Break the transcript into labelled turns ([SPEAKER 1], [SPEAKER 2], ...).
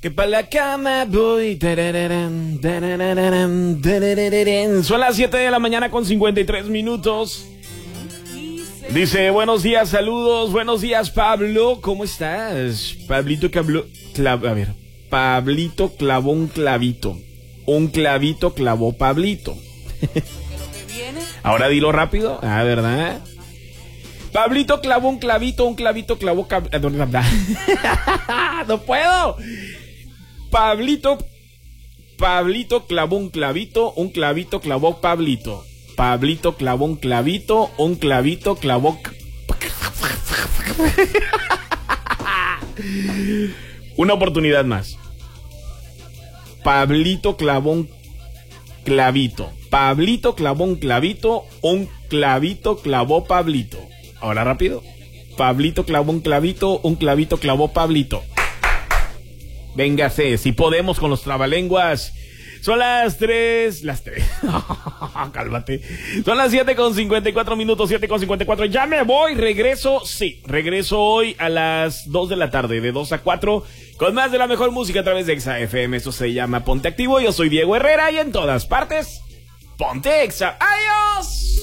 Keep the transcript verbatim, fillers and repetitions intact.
[SPEAKER 1] Que pa' la cama voy. Tarararán, tarararán, tarararán. Son las siete de la mañana con cincuenta y tres minutos. Dice, buenos días, saludos, buenos días, Pablo, ¿cómo estás? Pablito clavó, clav, a ver, Pablito clavó un clavito, un clavito clavó Pablito. Ahora dilo rápido, ah, ¿verdad? Pablito clavó un clavito, un clavito clavó cab... No puedo. Pablito, Pablito clavó un clavito, un clavito clavó Pablito. Pablito clavó un clavito, un clavito clavó... Una oportunidad más. Pablito clavó un clavito. Pablito clavó un clavito, un clavito clavó Pablito. Ahora rápido. Pablito clavó un clavito, un clavito clavó Pablito. Véngase, si podemos con los trabalenguas. Son las tres, las tres. Cálmate. Son las siete con cincuenta y cuatro minutos, siete con cincuenta y cuatro. Ya me voy, regreso, sí, regreso hoy a las dos de la tarde, de dos a cuatro, con más de la mejor música a través de Exa F M. Eso se llama Ponte Activo. Yo soy Diego Herrera y en todas partes, Ponte Exa. ¡Adiós!